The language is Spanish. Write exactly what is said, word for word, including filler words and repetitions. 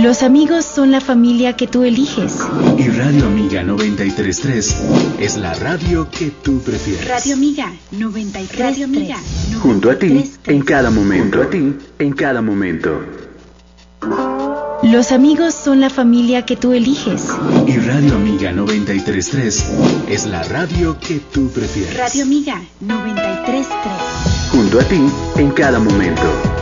Los amigos son la familia que tú eliges. Y Radio Amiga noventa y tres punto tres es la radio que tú prefieres. Radio Amiga noventa y tres punto tres. Radio Amiga. Junto a ti, en cada momento. Junto a ti, en cada momento. Los amigos son la familia que tú eliges. Y Radio Amiga noventa y tres punto tres es la radio que tú prefieres. Radio Amiga noventa y tres punto tres. Junto a ti, en cada momento.